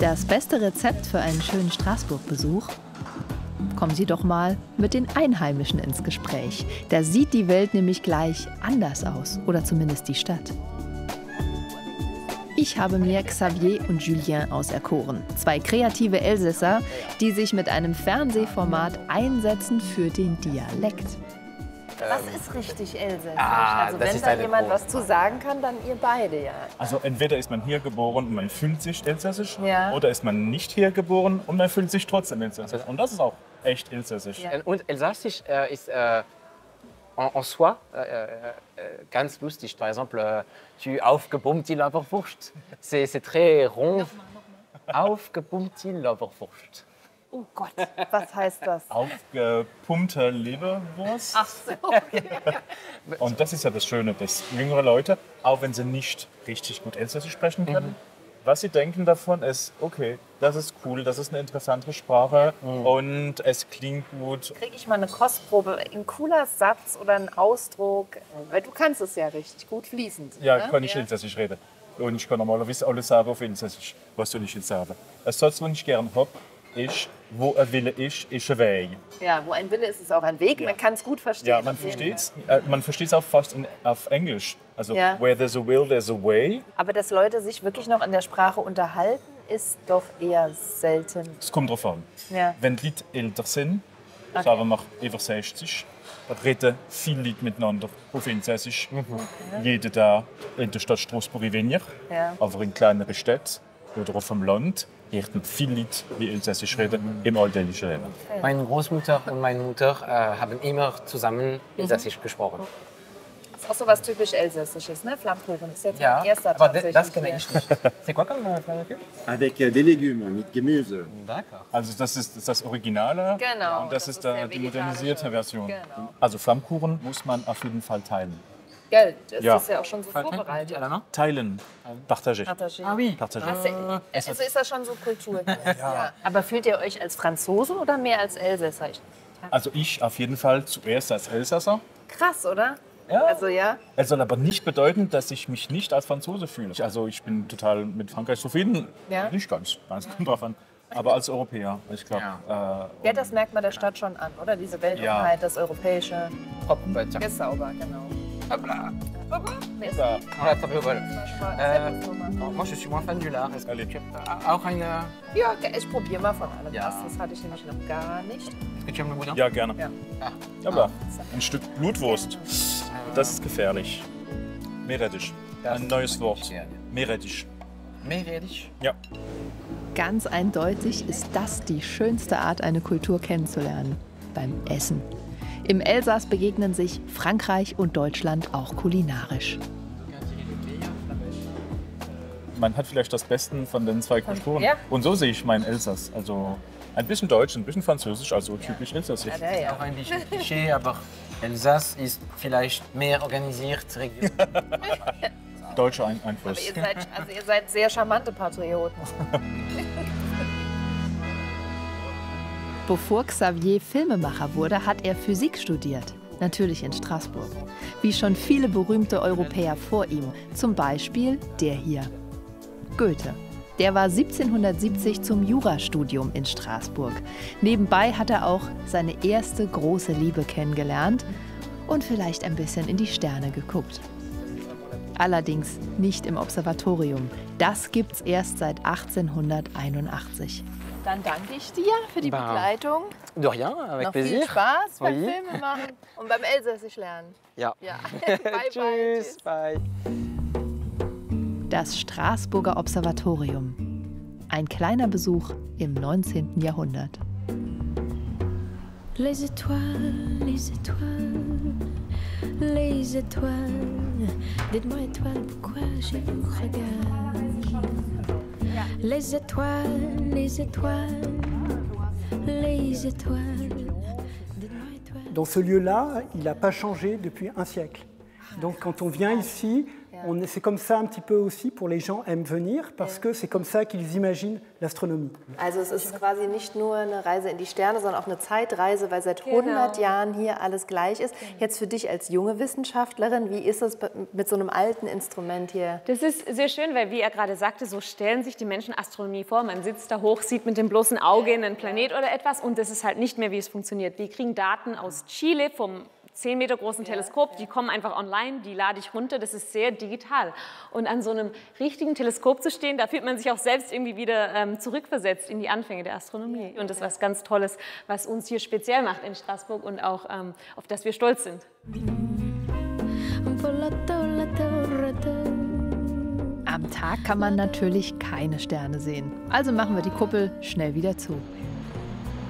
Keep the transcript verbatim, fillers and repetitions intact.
Das beste Rezept für einen schönen Straßburg-Besuch? Kommen Sie doch mal mit den Einheimischen ins Gespräch. Da sieht die Welt nämlich gleich anders aus, oder zumindest die Stadt. Ich habe mir Xavier und Julien auserkoren, zwei kreative Elsässer, die sich mit einem Fernsehformat einsetzen für den Dialekt. Was ist richtig elsässisch? Ah, also das wenn ist da eine jemand große was zu sagen kann, dann ihr beide, ja. Also entweder ist man hier geboren und man fühlt sich elsässisch, Ja. oder ist man nicht hier geboren und man fühlt sich trotzdem elsässisch. Und das ist auch echt elsässisch. Ja. Und Elsassisch äh, ist äh, en, en soi äh, äh, ganz lustig. Par exemple, äh, tu aufgebummt Leberwurst. C'est c'est très rond. Aufgebummt Leberwurst. Oh Gott, was heißt das? Aufgepumpte Leberwurst. Ach so. Und das ist ja das Schöne, dass jüngere Leute, auch wenn sie nicht richtig gut Elsässisch sprechen können, mhm. was sie denken davon ist, okay, das ist cool, das ist eine interessante Sprache mhm. und es klingt gut. Kriege ich mal eine Kostprobe, ein cooler Satz oder ein Ausdruck, weil du kannst es ja richtig gut fließend. Ja, ne? kann ich ja. Elsässisch reden. Und ich kann normalerweise alles sagen auf Elsässisch, was soll ich jetzt sagen. Ein Satz, den ich gerne habe, ist, wo ein Wille ist, ist ein Weg. Ja, wo ein Wille ist, ist auch ein Weg. Ja. Man kann es gut verstehen. Ja, man versteht es äh, man versteht's auch fast in, auf Englisch. Also, Ja. where there's a will, there's a way. Aber dass Leute sich wirklich noch in der Sprache unterhalten, ist doch eher selten. Es kommt drauf an. Ja. Wenn die Leute älter sind, Okay. sagen wir über sechzig, dann reden viele Leute miteinander auf Elsässisch. Jeder da in der Stadt Straßburg weniger, Ja. aber in kleineren Städten oder auf dem Land reden viele Leute, die Elsässisch reden, im alltäglichen Leben. Meine Großmutter und meine Mutter äh, haben immer zusammen Elsassisch gesprochen. Das ist auch so was typisch Elsässisches, ne? Flammkuchen. Das ist jetzt Ja, mein erster aber tatsächlich. das kenne hier. ich nicht. C'est quoi comme euh, Flammkuchen? Avec euh, des légumes, mit Gemüse. D'accord. Also das ist das, ist das Originale Genau, und das, das ist, ist da der die vegetarische. modernisierte Version. Genau. Also Flammkuchen muss man auf jeden Fall teilen. Gell, das Ja. ist ja auch schon so vorbereitet. Teilen, partager. Partagé. Ah oui. Partager. Hast du- Also ist das schon so Kultur. ja. Aber fühlt ihr euch als Franzosen oder mehr als Elsässer? Ich- Also ich auf jeden Fall zuerst als Elsässer. Krass, oder? Ja. Also ja. Es soll aber nicht bedeuten, dass ich mich nicht als Franzose fühle. Also ich bin total mit Frankreich zufrieden. Ja. Nicht ganz, ganz kommt drauf an. Aber als Europäer, ich glaube. Ja. Äh, Ja, das merkt man der Stadt schon an, oder? Diese Weltoffenheit, das Europäische. Propre, tiens. Ist sauber, genau. Hop là. Merci. ja. Voilà, très bien, voilà. Äh, Euh, moi, je suis moins fan du lard. Est-ce que Allez. tu as auch eine... ja, ich probiere mal von allem Ja. was. Das hatte ich nämlich noch gar nicht. Est-ce que tu aimes le boudin? ja, gerne. Ja. Ah. Aber ein Stück Blutwurst, das ist gefährlich. Meerrettich. Ein neues Wort. Meerrettich. Meerrettich? Ja. Ganz eindeutig ist das die schönste Art, eine Kultur kennenzulernen. Beim Essen. Im Elsass begegnen sich Frankreich und Deutschland auch kulinarisch. Man hat vielleicht das Beste von den zwei Kulturen. Ja. Und so sehe ich meinen Elsass. Also ein bisschen Deutsch, ein bisschen Französisch, also typisch elsässisch. Ja, ja. Auch ein bisschen Klischee, aber Elsass ist vielleicht mehr organisiert. Region. Deutscher Ein- Aber Einfluss. ihr seid, also ihr seid sehr charmante Patrioten. Bevor Xavier Filmemacher wurde, hat er Physik studiert. Natürlich in Straßburg. Wie schon viele berühmte Europäer vor ihm. Zum Beispiel der hier. Goethe. Der war siebzehnhundertsiebzig zum Jurastudium in Straßburg. Nebenbei hat er auch seine erste große Liebe kennengelernt und vielleicht ein bisschen in die Sterne geguckt. Allerdings nicht im Observatorium. Das gibt's erst seit achtzehnhunderteinundachtzig. Dann danke ich dir für die Bah. Begleitung. De rien, avec Noch plaisir. viel Spaß beim Oui. Filme machen und beim Elsässisch lernen. Ja. Ja. bye, bye. Tschüss, Tschüss. bye. Das Straßburger Observatorium. Ein kleiner Besuch im neunzehnten Jahrhundert. Les étoiles, les étoiles, les étoiles. Dites-moi étoiles, pourquoi je vous regarde. Les étoiles, les étoiles, les étoiles. Dites-moi étoiles. Dans ce lieu-là, il n'a pas changé depuis un siècle. Donc quand on vient ici, On, c'est comme ça un petit peu aussi pour les gens aiment venir, parce que c'est comme ça qu'ils imaginent l'astronomie. Also es ist quasi nicht nur eine Reise in die Sterne, sondern auch eine Zeitreise, weil seit hundert Jahren hier alles gleich ist. Jetzt für dich als junge Wissenschaftlerin, wie ist es mit so einem alten Instrument hier? Das ist sehr schön, weil wie er gerade sagte, so stellen sich die Menschen Astronomie vor. Man sitzt da hoch, sieht mit dem bloßen Auge einen Planet oder etwas und das ist halt nicht mehr, wie es funktioniert. Wir kriegen Daten aus Chile vom zehn Meter großen Teleskop, die kommen einfach online, die lade ich runter, das ist sehr digital. Und an so einem richtigen Teleskop zu stehen, da fühlt man sich auch selbst irgendwie wieder ähm, zurückversetzt in die Anfänge der Astronomie. Und das ist was ganz Tolles, was uns hier speziell macht in Straßburg und auch ähm, auf das wir stolz sind. Am Tag kann man natürlich keine Sterne sehen. Also machen wir die Kuppel schnell wieder zu.